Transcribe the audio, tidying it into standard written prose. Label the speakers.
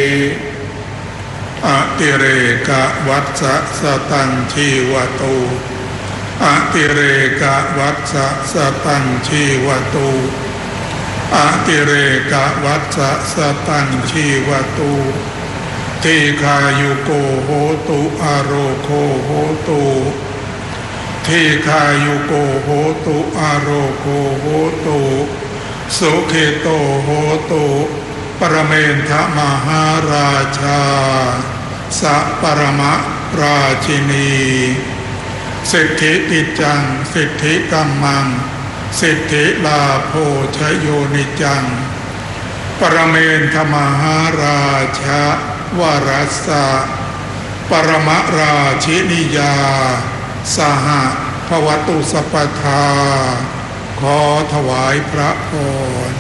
Speaker 1: อติเรกวัฏสตังชีวตุอติเรกวัฏสตังชีวตุอติเรกวัฏสตังชีวตุทีฆายุโกโหตุอโรโคโหตุทีฆายุโกโหตุอโรโคโหตุสุเขโตโหตุปรเมนทมหาราชาสัปรมราชินีสิทธิติจังสิทธิกัมมังสิทธิลาโภชโยนิจังปรเมนทมหาราชาวรัสสะปรมราชินิยาสหภวตุสัพพทาขอถวายพระพร